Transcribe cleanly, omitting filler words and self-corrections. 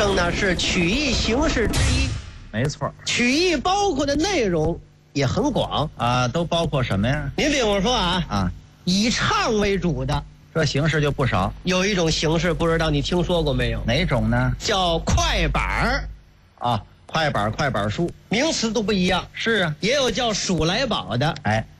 声呢是曲艺形式之一， 没错曲艺包括的内容也很广啊，都包括什么呀？ 您比如说啊，以唱为主的， 这形式就不少。 有一种形式，不知道你听说过没有？ 哪种呢？ 叫快板儿。 啊，快板书， 名词都不一样。 是啊， 也有叫数来宝的。 哎。